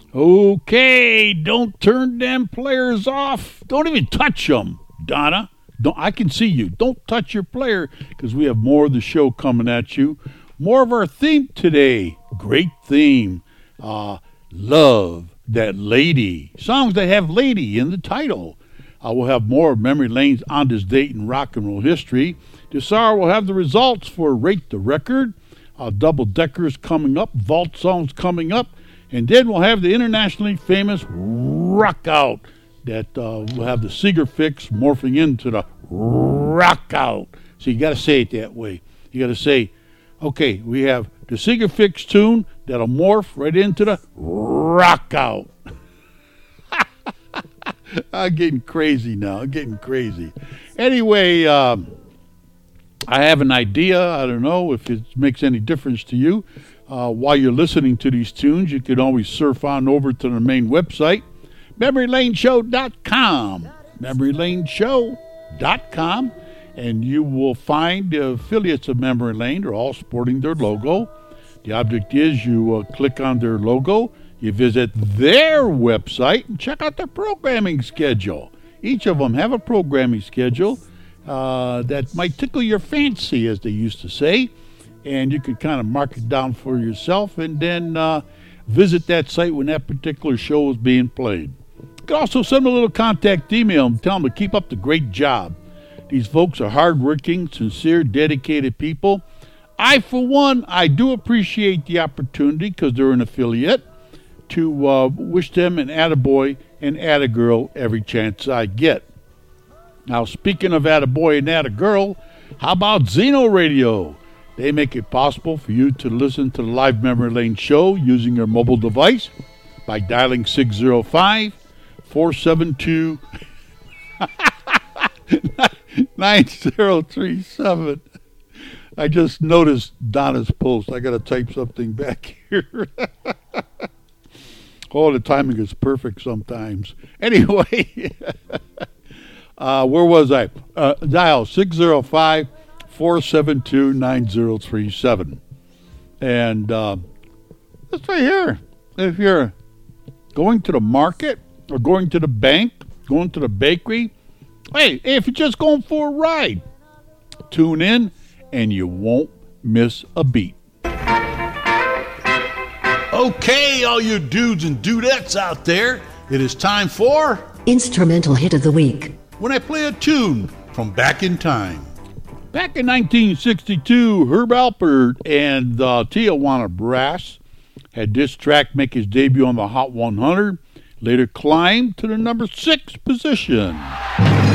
Okay, don't turn them players off. Don't even touch them, Donna. I can see you. Don't touch your player because we have more of the show coming at you. More of our theme today. Great theme. Love That Lady. Songs that have lady in the title. We'll have more of Memory Lane's On This Date in Rock and Roll History. This hour we'll have the results for Rate the Record. Double Deckers coming up. Vault songs coming up. And then we'll have the internationally famous Rock Out. That we'll have the Seeger fix morphing into the Rock Out. So you got to say it that way. You got to say, okay, we have the Seeger fix tune that'll morph right into the Rock Out. I'm getting crazy now. I'm getting crazy. Anyway, I have an idea. I don't know if it makes any difference to you. While you're listening to these tunes, you can always surf on over to the main website, MemoryLaneShow.com. MemoryLaneShow.com. And you will find the affiliates of Memory Lane. They're all sporting their logo. The object is you click on their logo, you visit their website, and check out their programming schedule. Each of them have a programming schedule that might tickle your fancy, as they used to say. And you can kind of mark it down for yourself and then visit that site when that particular show is being played. You can also send them a little contact email and tell them to keep up the great job. These folks are hardworking, sincere, dedicated people. I, for one, I do appreciate the opportunity, because they're an affiliate, to wish them an attaboy and attagirl every chance I get. Now, speaking of attaboy and attagirl, how about Zeno Radio? They make it possible for you to listen to the live Memory Lane show using your mobile device by dialing 605-472 9037. I just noticed Donna's post. I got to type something back here. Oh, the timing is perfect sometimes. Anyway, where was I? Dial 605-472-9037. And that's right here. If you're going to the market or going to the bank, going to the bakery, hey, if you're just going for a ride, tune in and you won't miss a beat. Okay, all you dudes and dudettes out there, it is time for Instrumental Hit of the Week. When I play a tune from back in time. Back in 1962, Herb Alpert and the Tijuana Brass had this track make his debut on the Hot 100, later climbed to the number 6 position.